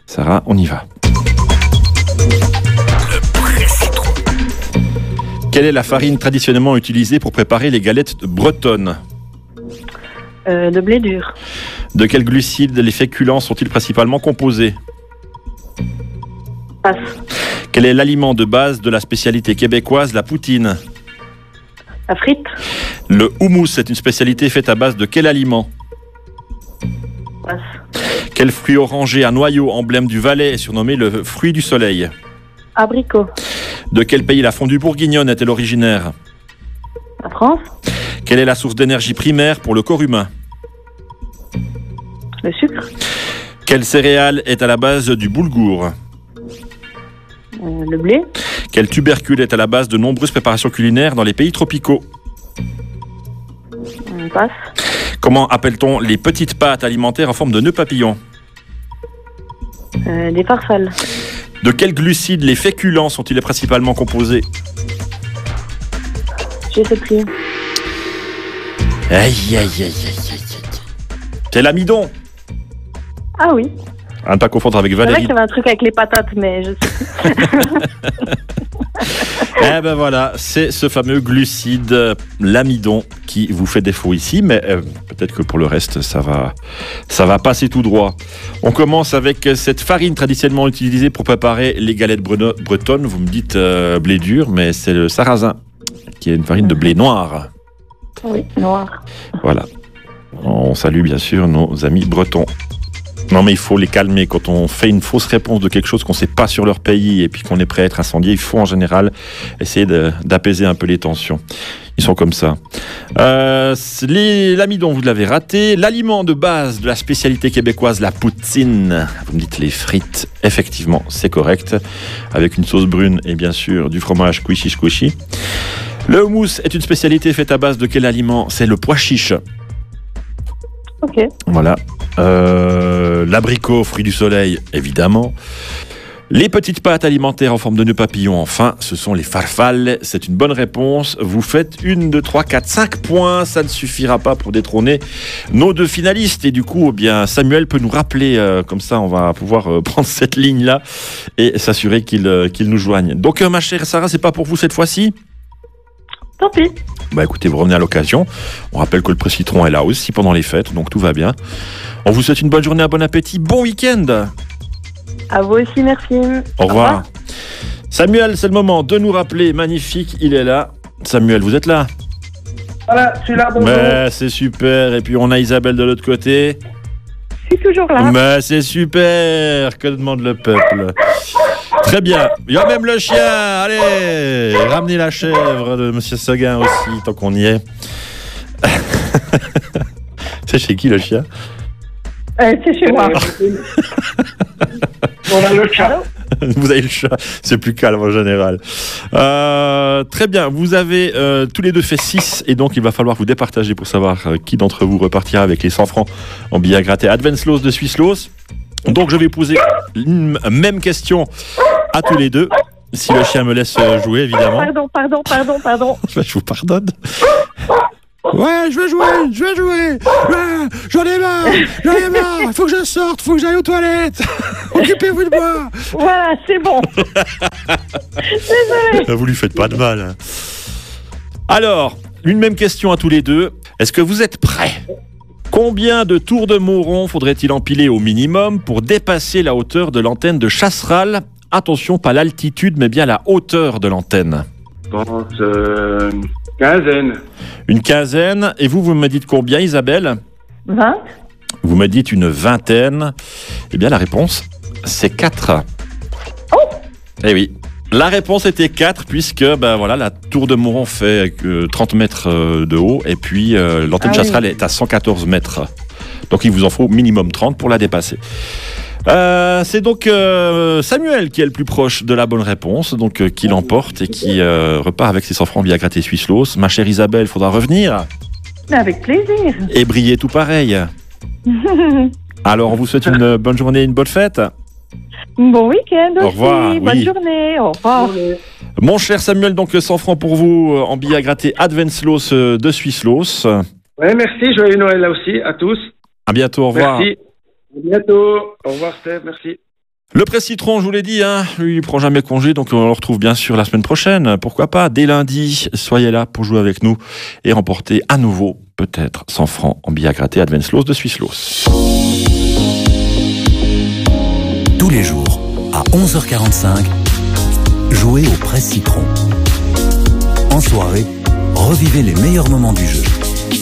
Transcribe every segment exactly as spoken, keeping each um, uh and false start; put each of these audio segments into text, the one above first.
Sarah, on y va. Quelle est la farine traditionnellement utilisée pour préparer les galettes bretonnes? Euh, de blé dur. De quels glucides les féculents sont-ils principalement composés? Passe. Quel est l'aliment de base de la spécialité québécoise, la poutine? La frite. Le houmous est une spécialité faite à base de quel aliment? Passe. Quel fruit orangé à noyau, emblème du Valais, est surnommé le fruit du soleil? Abricot. De quel pays la fondue bourguignonne est-elle originaire? La France. Quelle est la source d'énergie primaire pour le corps humain? Le sucre. Quelle céréale est à la base du boulgour? Euh, le blé. Quel tubercule est à la base de nombreuses préparations culinaires dans les pays tropicaux? On passe. Comment appelle-t-on les petites pâtes alimentaires en forme de nœud papillon? Euh, des farfales. De quels glucides les féculents sont-ils principalement composés? Je sais plus. Aïe, aïe, aïe, aïe, aïe, aïe. C'est l'amidon. Ah oui. À ne pas confondre avec C'est vrai Valérie. qu'il y avait un truc avec les patates, mais je sais. Eh ben voilà, c'est ce fameux glucide, euh, l'amidon, qui vous fait défaut ici, mais euh, peut-être que pour le reste, ça va, ça va passer tout droit. On commence avec cette farine traditionnellement utilisée pour préparer les galettes breno- bretonnes. Vous me dites euh, blé dur, mais c'est le sarrasin, qui est une farine de blé noir. Oui, noir. Voilà. On salue bien sûr nos amis bretons. Non mais il faut les calmer. Quand on fait une fausse réponse de quelque chose qu'on ne sait pas sur leur pays et puis qu'on est prêt à être incendié, il faut en général essayer de, d'apaiser un peu les tensions. Ils sont comme ça. Euh, les, l'amidon, vous l'avez raté. L'aliment de base de la spécialité québécoise, la poutine. Vous me dites les frites. Effectivement, c'est correct. Avec une sauce brune et bien sûr du fromage squishy squishy. Le houmous est une spécialité faite à base de quel aliment? C'est le pois chiche. Ok. Voilà. Euh, l'abricot, fruit du soleil, évidemment. Les petites pâtes alimentaires en forme de nœud papillon, enfin, ce sont les farfales. C'est une bonne réponse. Vous faites une, deux, trois, quatre, cinq points. Ça ne suffira pas pour détrôner nos deux finalistes. Et du coup, eh bien, Samuel peut nous rappeler, euh, comme ça, on va pouvoir euh, prendre cette ligne-là et s'assurer qu'il, euh, qu'il nous joigne. Donc, euh, ma chère Sarah, c'est pas pour vous cette fois-ci? Tant pis. Bah écoutez, vous revenez à l'occasion. On rappelle que le prix citron est là aussi pendant les fêtes, donc tout va bien. On vous souhaite une bonne journée, un bon appétit, bon week-end. À vous aussi, merci. Au revoir. Au revoir. Samuel, c'est le moment de nous rappeler. Magnifique, il est là. Samuel, vous êtes là? Voilà, je suis là, bonjour. Mais c'est super. Et puis on a Isabelle de l'autre côté. Je suis toujours là. Mais c'est super. Que demande le peuple? Très bien. Il y a même le chien. Allez, ramenez la chèvre de Monsieur Seguin aussi, tant qu'on y est. C'est chez qui le chien? Euh, c'est chez moi. On a le chat. Vous avez le chat, c'est plus calme en général. Euh, très bien, vous avez euh, tous les deux fait six et donc il va falloir vous départager pour savoir euh, qui d'entre vous repartira avec les cent francs en billets à gratter Advance-Loss de Swisslos. Donc je vais poser une même question à tous les deux, si le chien me laisse jouer évidemment. Pardon, pardon, pardon, pardon. Je vous pardonne. Ouais, je vais jouer, je vais jouer. Ouais, j'en ai marre, j'en ai marre. Il faut que je sorte, il faut que j'aille aux toilettes. Occupez-vous de moi. Voilà, c'est bon. Désolé. Vous lui faites pas de mal. Hein. Alors, une même question à tous les deux. Est-ce que vous êtes prêts? Combien de tours de Mauron faudrait-il empiler au minimum pour dépasser la hauteur de l'antenne de Chasseral? Attention, pas l'altitude, mais bien la hauteur de l'antenne. Je pense euh, quinzaine. Une quinzaine. Et vous, vous me dites combien, Isabelle? vingt. Vous me dites une vingtaine. Eh bien, la réponse, c'est quatre. Oh! Eh oui. La réponse était quatre, puisque ben, voilà, la tour de Mauron fait euh, trente mètres euh, de haut, et puis euh, l'antenne Ah Chasseral oui. est à cent quatorze mètres. Donc, il vous en faut minimum trente pour la dépasser. Euh, c'est donc euh, Samuel qui est le plus proche de la bonne réponse, donc euh, qui l'emporte et qui euh, repart avec ses cent francs billets à gratter Swisslos. Ma chère Isabelle, il faudra revenir Avec plaisir. et briller tout pareil. Alors, on vous souhaite une bonne journée et une bonne fête. Bon week-end aussi. Au revoir, Bonne oui. journée. Au revoir. Mon cher Samuel, donc cent francs pour vous euh, en billets à gratter Advance-Loss euh, de Swisslos. Ouais, merci, joyeux Noël là aussi, à tous. À bientôt, au revoir. Merci. À bientôt. Au revoir, Steph, merci. Le Presse Citron, je vous l'ai dit, hein, lui, il prend jamais congé, donc on le retrouve bien sûr la semaine prochaine. Pourquoi pas, dès lundi, soyez là pour jouer avec nous et remporter à nouveau, peut-être, cent francs en billets à gratter Advance de Swisslos. Tous les jours, à onze heures quarante-cinq, jouez au Presse Citron. En soirée, revivez les meilleurs moments du jeu.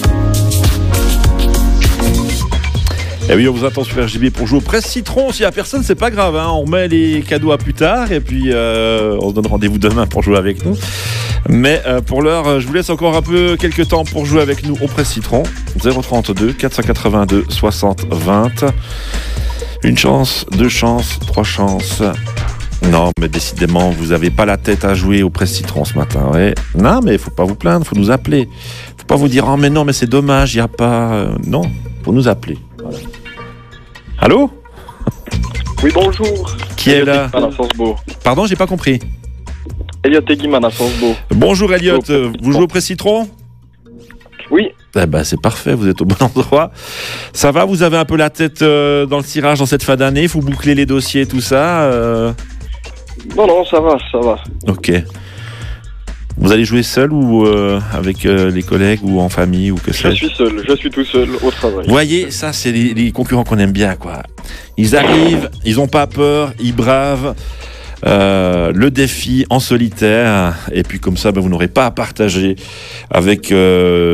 Et oui, on vous attend sur R J B pour jouer au Presse Citron. S'il n'y a personne, c'est pas grave, hein. On met les cadeaux à plus tard et puis euh, on se donne rendez-vous demain pour jouer avec nous. Mais euh, pour l'heure, je vous laisse encore un peu quelques temps pour jouer avec nous au Presse Citron. zéro trente-deux quatre cent quatre-vingt-deux soixante vingt. Une chance, deux chances, trois chances. Non, mais décidément, vous n'avez pas la tête à jouer au Presse Citron ce matin. Ouais. Non, mais il ne faut pas vous plaindre, il faut nous appeler. Il ne faut pas vous dire « Oh, mais non, mais c'est dommage, il n'y a pas... » Non, il faut nous appeler. Voilà. Allô? Oui, bonjour. Qui est là? Elliot Sensbo. Pardon, j'ai pas compris. Elliot Eguiman à Sensbo. Bonjour Elliot, vous jouez au Presse Citron? Oui. Eh ben, c'est parfait, vous êtes au bon endroit. Ça va, vous avez un peu la tête euh, dans le tirage dans cette fin d'année, il faut boucler les dossiers et tout ça euh... Non, non, ça va, ça va. Ok. Vous allez jouer seul ou euh, avec euh, les collègues ou en famille ou que Je sais-je? suis seul, je suis tout seul au travail. Vous voyez, ça c'est les, les concurrents qu'on aime bien, quoi. Ils arrivent, ils n'ont pas peur, ils bravent euh, le défi en solitaire et puis comme ça, ben, vous n'aurez pas à partager avec... Euh,